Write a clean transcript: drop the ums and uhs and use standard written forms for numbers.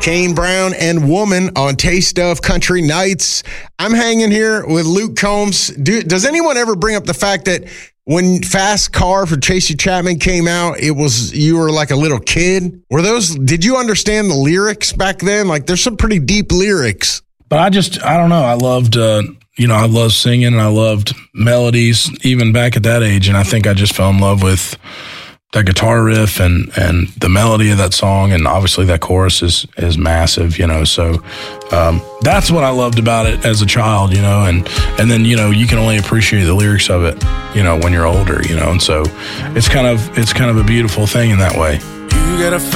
Kane Brown and Woman on Taste of Country Nights. I'm hanging here with Luke Combs. Does anyone ever bring up the fact that when Fast Car for Tracy Chapman came out, you were like a little kid? Did you understand the lyrics back then? Like, there's some pretty deep lyrics. But I don't know. I loved, I loved singing and I loved melodies even back at that age. And I think I just fell in love with that guitar riff and the melody of that song. And obviously that chorus is massive, so that's what I loved about it as a child, and then, you can only appreciate the lyrics of it, when you're older, and so it's kind of a beautiful thing in that way. You gotta